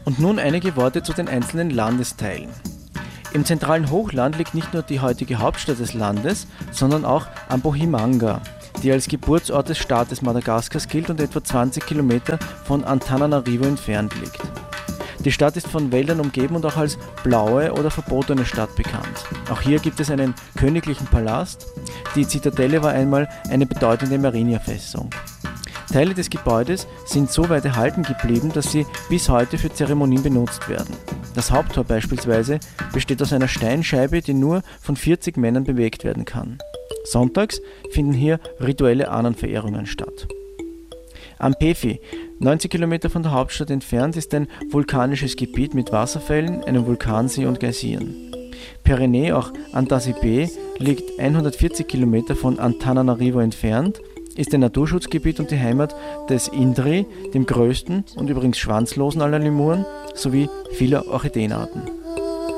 Und nun einige Worte zu den einzelnen Landesteilen. Im zentralen Hochland liegt nicht nur die heutige Hauptstadt des Landes, sondern auch Ambohimanga, die als Geburtsort des Staates Madagaskars gilt und etwa 20 Kilometer von Antananarivo entfernt liegt. Die Stadt ist von Wäldern umgeben und auch als blaue oder verbotene Stadt bekannt. Auch hier gibt es einen königlichen Palast. Die Zitadelle war einmal eine bedeutende Marinefestung. Teile des Gebäudes sind so weit erhalten geblieben, dass sie bis heute für Zeremonien benutzt werden. Das Haupttor beispielsweise besteht aus einer Steinscheibe, die nur von 40 Männern bewegt werden kann. Sonntags finden hier rituelle Ahnenverehrungen statt. Ampefi, 90 Kilometer von der Hauptstadt entfernt, ist ein vulkanisches Gebiet mit Wasserfällen, einem Vulkansee und Geysiren. Perenné, auch Antasipé, liegt 140 Kilometer von Antananarivo entfernt, ist ein Naturschutzgebiet und die Heimat des Indri, dem größten und übrigens schwanzlosen aller Lemuren, sowie vieler Orchideenarten.